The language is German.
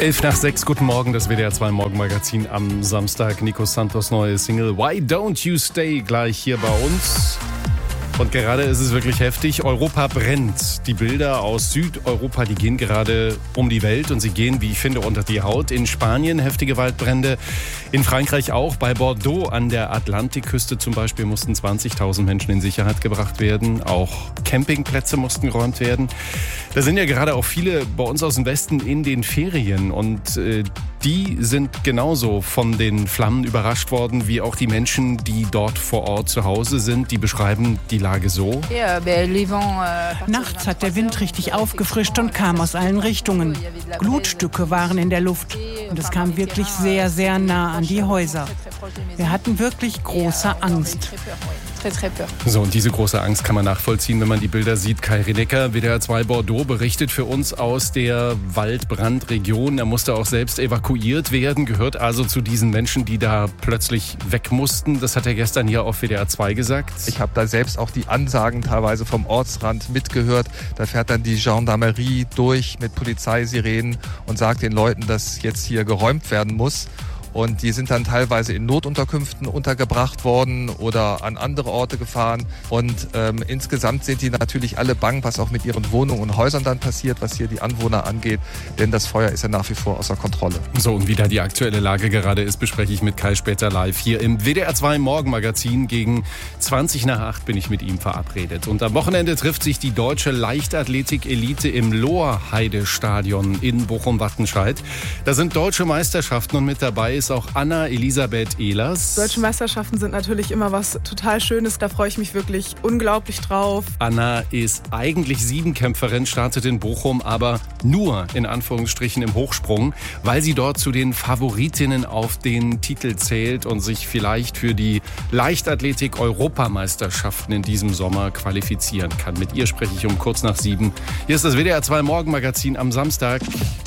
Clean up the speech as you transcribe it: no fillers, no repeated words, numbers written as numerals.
5:11, guten Morgen, das WDR 2 Morgenmagazin am Samstag. Nico Santos' neue Single Why Don't You Stay gleich hier bei uns. Und gerade ist es wirklich heftig. Europa brennt. Die Bilder aus Südeuropa, die gehen gerade um die Welt und sie gehen, wie ich finde, unter die Haut. In Spanien heftige Waldbrände, in Frankreich auch. Bei Bordeaux an der Atlantikküste zum Beispiel mussten 20.000 Menschen in Sicherheit gebracht werden. Auch Campingplätze mussten geräumt werden. Da sind ja gerade auch viele bei uns aus dem Westen in den Ferien und die sind genauso von den Flammen überrascht worden, wie auch die Menschen, die dort vor Ort zu Hause sind. Die beschreiben die Lage so. Nachts hat der Wind richtig aufgefrischt und kam aus allen Richtungen. Glutstücke waren in der Luft und es kam wirklich sehr, sehr nah an die Häuser. Wir hatten wirklich große Angst. So, und diese große Angst kann man nachvollziehen, wenn man die Bilder sieht. Kai Ridecker, WDR 2 Bordeaux, berichtet für uns aus der Waldbrandregion. Er musste auch selbst evakuiert werden, gehört also zu diesen Menschen, die da plötzlich weg mussten. Das hat er gestern hier auf WDR 2 gesagt. Ich habe da selbst auch die Ansagen teilweise vom Ortsrand mitgehört. Da fährt dann die Gendarmerie durch mit Polizeisirenen und sagt den Leuten, dass jetzt hier geräumt werden muss. Und die sind dann teilweise in Notunterkünften untergebracht worden oder an andere Orte gefahren. Und insgesamt sind die natürlich alle bang, was auch mit ihren Wohnungen und Häusern dann passiert, was hier die Anwohner angeht. Denn das Feuer ist ja nach wie vor außer Kontrolle. So, und wie da die aktuelle Lage gerade ist, bespreche ich mit Kai später live hier im WDR 2 Morgenmagazin. Gegen 8:20 bin ich mit ihm verabredet. Und am Wochenende trifft sich die deutsche Leichtathletik-Elite im Lohrheide-Stadion in Bochum-Wattenscheid. Da sind deutsche Meisterschaften und mit dabei ist auch Anna-Elisabeth Ehlers. Deutsche Meisterschaften sind natürlich immer was total Schönes. Da freue ich mich wirklich unglaublich drauf. Anna ist eigentlich Siebenkämpferin, startet in Bochum, aber nur in Anführungsstrichen im Hochsprung, weil sie dort zu den Favoritinnen auf den Titel zählt und sich vielleicht für die Leichtathletik-Europameisterschaften in diesem Sommer qualifizieren kann. Mit ihr spreche ich um kurz nach 7. Hier ist das WDR 2 Morgenmagazin am Samstag.